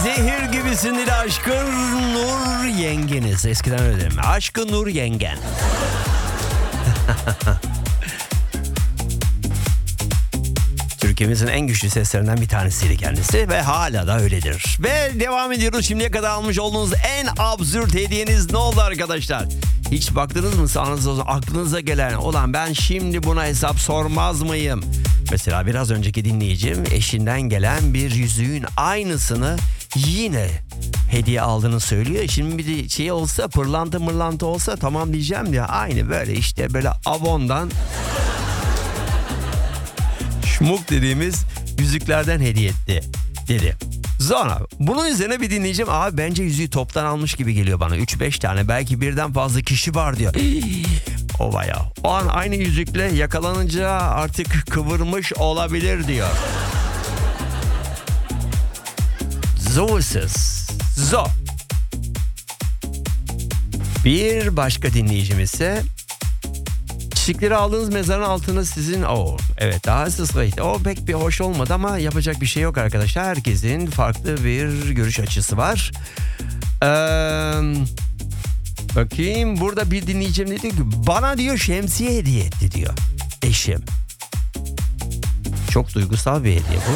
Zehir gibisindir aşkın Nur yengeniz. Eskiden öyle derim. Aşkın Nur yengen. Türkiye'mizin en güçlü seslerinden bir tanesiydi kendisi ve hala da öyledir. Ve devam ediyoruz. Şimdiye kadar almış olduğunuz en absürt hediyeniz ne oldu arkadaşlar? Hiç baktınız mı sağınıza, aklınıza gelen, olan ben şimdi buna hesap sormaz mıyım? Mesela biraz önceki dinleyicim eşinden gelen bir yüzüğün aynısını yine hediye aldığını söylüyor. Şimdi bir de şey olsa, pırlanta mırlanta olsa tamam diyeceğim ya, aynı böyle işte böyle Avon'dan şmuk dediğimiz yüzüklerden hediye etti dedi. Sonra bunun üzerine bir dinleyeceğim. Abi bence yüzüğü toptan almış gibi geliyor bana. 3-5 tane belki birden fazla kişi var diyor. O bayağı. O an aynı yüzükle yakalanınca artık kıvırmış olabilir diyor. Zo'suz. Zo. Bir başka dinleyicimiz ise çiçekleri aldığınız mezarın altında sizin evet daha sıskaydı. O pek bir hoş olmadı ama yapacak bir şey yok arkadaşlar. Herkesin farklı bir görüş açısı var. Bakayım burada bir dinleyicim dedi ki bana diyor şemsiye hediye etti diyor eşim. Çok duygusal bir hediye bu.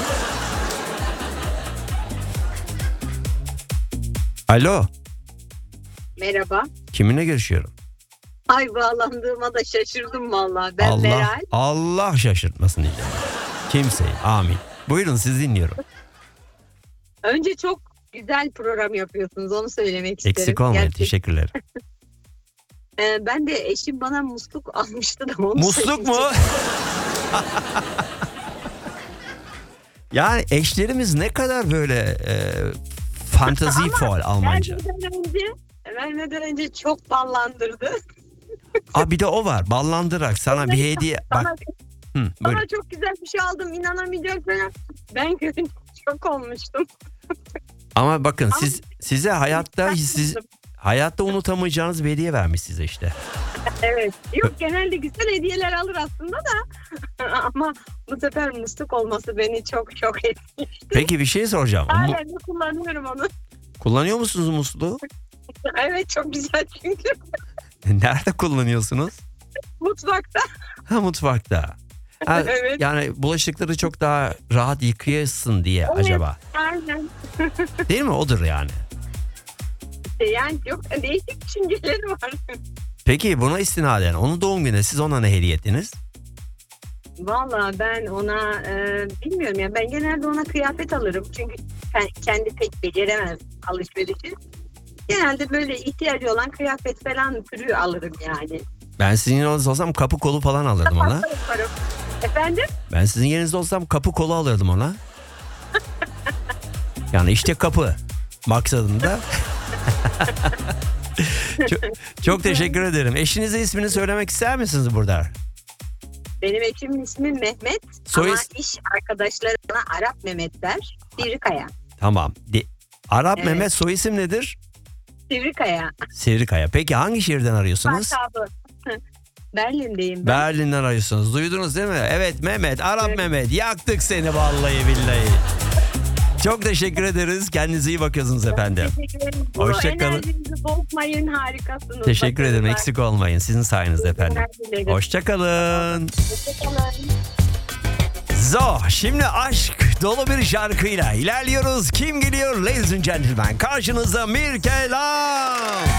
Alo. Merhaba. Kiminle görüşüyorum? Ay bağlandığıma da şaşırdım vallahi. Ben Meral. Allah şaşırtmasın diyeceğim. Kimseyi. Amin. Buyurun sizi dinliyorum. Önce çok güzel program yapıyorsunuz. Onu söylemek isterim. Eksik olmayın. Teşekkürler. Ben de eşim bana musluk almıştı da onu musluk mu? Yani eşlerimiz ne kadar böyle fantazi faal Almanca. Vermeden önce çok ballandırdı. Bir de o var. Ballandırarak sana bir hediye. Bak. Bana çok güzel bir şey aldım. İnanamayacaksın. Ben görünce çok olmuştum. Ama bakın size hayatta unutamayacağınız bir hediye vermiş size işte. Evet. Yok genelde güzel hediyeler alır aslında da. Ama bu sefer musluk olması beni çok şok etmişti. Peki bir şey soracağım. Halen de kullanıyorum onu. Kullanıyor musunuz musluğu? Evet çok güzel çünkü. Nerede kullanıyorsunuz? Mutfakta. Mutfakta. Evet. Yani bulaşıkları çok daha rahat yıkayasın diye evet, acaba. Aynen. Değil mi? Odur yani. Yani yok değişik düşünceleri var. Peki buna istinaden onun doğum gününe siz ona ne hediye ettiniz? Valla ben ona bilmiyorum ya, ben genelde ona kıyafet alırım. Çünkü kendi pek beceremez alışverişi. Genelde böyle ihtiyacı olan kıyafet falan türü alırım yani. Ben sizin yerinizde olsam kapı kolu falan alırdım ona. Efendim? Ben sizin yerinizde olsam kapı kolu alırdım ona. Yani işte kapı maksadında. çok teşekkür ederim. Eşinizin ismini söylemek ister misiniz burada? Benim eşimin ismi Mehmet ama iş arkadaşları bana Arap Mehmet der. Sivrikaya. Tamam. Arap evet. Mehmet soy isim nedir? Sivrikaya. Sivrikaya. Peki hangi şehirden arıyorsunuz? Berlin'deyim ben. Berlin'den arıyorsunuz. Duydunuz değil mi? Evet Mehmet, Arap evet. Mehmet. Yaktık seni vallahi billahi. Çok teşekkür ederiz. Kendinize iyi bakıyorsunuz efendim. Hoşçakalın. Enerjinizi bozmayın, harikasınız. Teşekkür ederim. Eksik olmayın. Sizin sayenizde efendim. Hoşçakalın. Şimdi aşk dolu bir şarkıyla ilerliyoruz. Kim geliyor? Ladies and gentlemen. Karşınızda Mirkelam.